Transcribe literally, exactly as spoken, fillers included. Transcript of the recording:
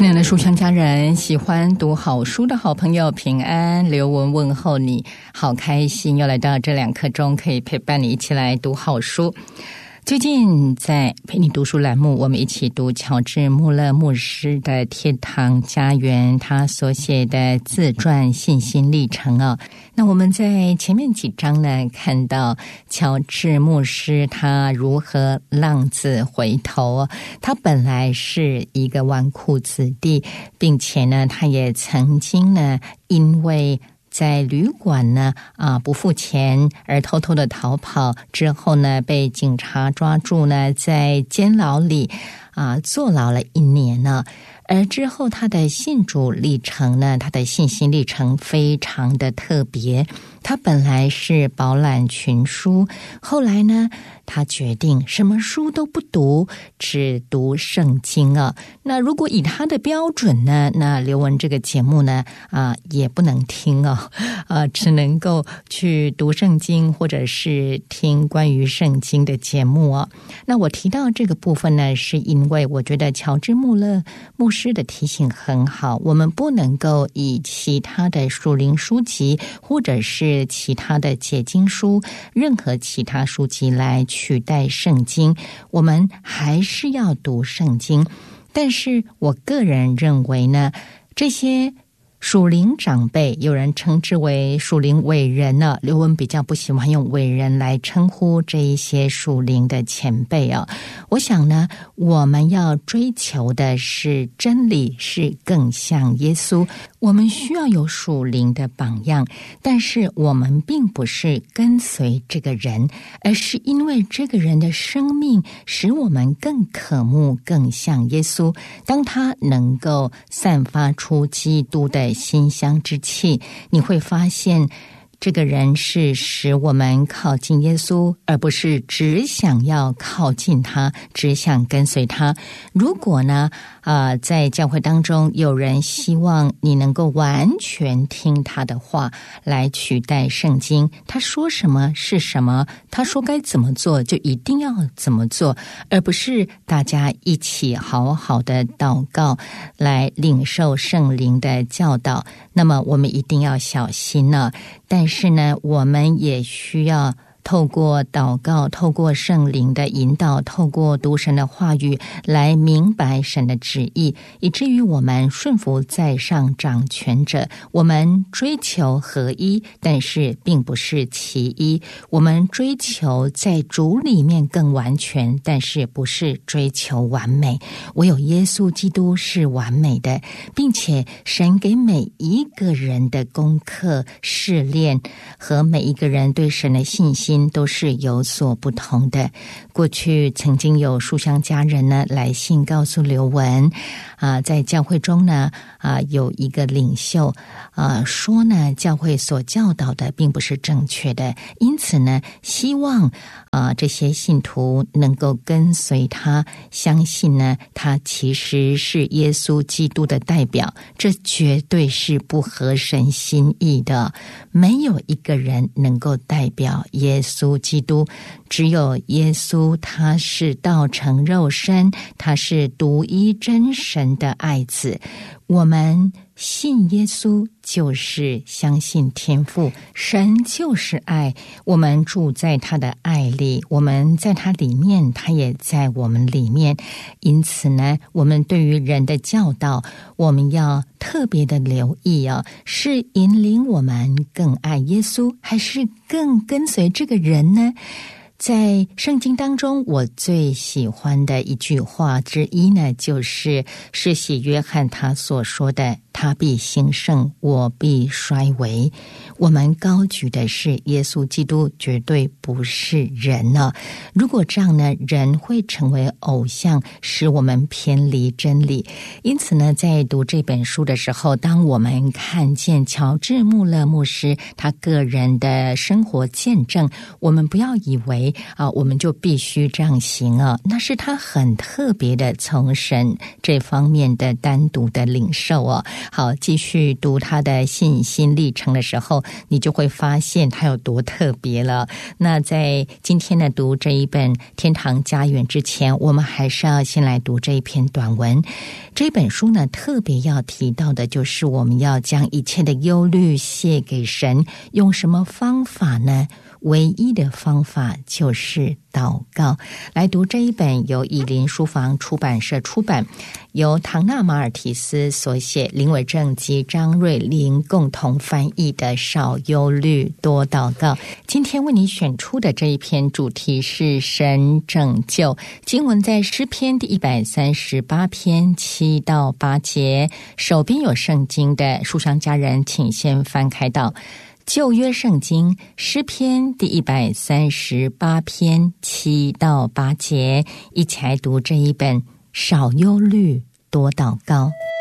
亲爱的书香家人，喜欢读好书的好朋友，平安，刘文问候你，好开心又来到这两刻钟，可以陪伴你一起来读好书。最近在陪你读书栏目，我们一起读乔治·穆勒牧师的《天堂家园》，他所写的自传信心历程啊。那我们在前面几章呢，看到乔治牧师他如何浪子回头。他本来是一个纨绔子弟，并且呢，他也曾经呢，因为在旅馆呢啊不付钱而偷偷的逃跑，之后呢被警察抓住呢，在监牢里啊坐牢了一年呢。而之后他的信主历程呢，他的信心历程非常的特别。他本来是饱览群书，后来呢他决定什么书都不读，只读圣经啊。那如果以他的标准呢，那刘文这个节目呢啊也不能听啊，啊只能够去读圣经或者是听关于圣经的节目啊。那我提到这个部分呢，是因为我觉得乔治·穆勒牧师的提醒很好，我们不能够以其他的属灵书籍或者是其他的解经书，任何其他书籍来取代圣经，我们还是要读圣经。但是我个人认为呢，这些属灵长辈，有人称之为属灵伟人呢，刘文比较不喜欢用伟人来称呼这一些属灵的前辈啊。我想呢，我们要追求的是真理，是更像耶稣。我们需要有属灵的榜样，但是我们并不是跟随这个人，而是因为这个人的生命使我们更渴慕，更像耶稣。当他能够散发出基督的馨香之气，你会发现这个人是使我们靠近耶稣，而不是只想要靠近他，只想跟随他。如果呢呃，在教会当中有人希望你能够完全听他的话来取代圣经，他说什么是什么，他说该怎么做就一定要怎么做，而不是大家一起好好的祷告来领受圣灵的教导，那么我们一定要小心呢。但是呢，我们也需要透过祷告，透过圣灵的引导，透过读神的话语来明白神的旨意，以至于我们顺服在上掌权者。我们追求合一，但是并不是其一。我们追求在主里面更完全，但是不是追求完美。唯有耶稣基督是完美的，并且神给每一个人的功课试炼和每一个人对神的信心都是有所不同的。过去曾经有书香家人呢来信告诉刘文啊、呃，在教会中呢啊、呃、有一个领袖啊、呃、说呢，教会所教导的并不是正确的，因此呢希望啊、呃、这些信徒能够跟随他，相信呢他其实是耶稣基督的代表，这绝对是不合神心意的。没有一个人能够代表耶稣基督，只有耶稣，他是道成肉身，他是独一真神的爱子。我们信耶稣就是相信天父，神就是爱，我们住在他的爱里，我们在他里面，他也在我们里面。因此呢，我们对于人的教导，我们要特别的留意啊，是引领我们更爱耶稣，还是更跟随这个人呢？在圣经当中，我最喜欢的一句话之一呢，就是施洗约翰他所说的，他必兴盛，我必衰微。我们高举的是耶稣基督，绝对不是人呢。如果这样呢，人会成为偶像，使我们偏离真理。因此呢，在读这本书的时候，当我们看见乔治·穆勒牧师他个人的生活见证，我们不要以为啊，我们就必须这样行啊，那是他很特别的从神这方面的单独的领受啊。 好，继续读他的信心历程的时候，你就会发现他有多特别了。那在今天呢读这一本《天堂家园》之前，我们还是要先来读这一篇短文。这本书呢特别要提到的就是我们要将一切的忧虑卸给神，用什么方法呢？唯一的方法就是祷告。来读这一本由以林书房出版社出版，由唐纳马尔提斯所写，林伟正及张瑞玲共同翻译的《少忧虑多祷告》。今天为你选出的这一篇主题是神拯救，经文在诗篇第一百三十八篇七到八节。手边有圣经的书香家人，请先翻开到旧约圣经诗篇第一百三十八篇七到八节，一起来读这一本少忧虑多祷告。